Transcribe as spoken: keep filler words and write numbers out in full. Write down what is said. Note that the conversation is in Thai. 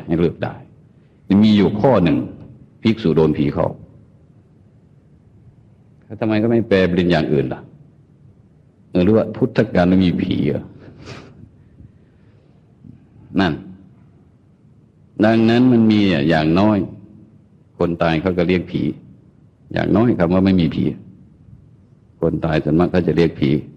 ให้เลิกได้มีอยู่ข้อหนึ่งภิกษุโดนผีเข้าทำไมก็ไม่แปลเป็นอย่างอื่นล่ะหรือว่าพุทธกาลไม่มีผีอ่ะนั่นดังนั้นมันมีอย่างน้อยคนตายเขาก็เรียกผีอย่างน้อยคำว่าไม่มีผีคนตายส่วนมากเขาจะเรียกผี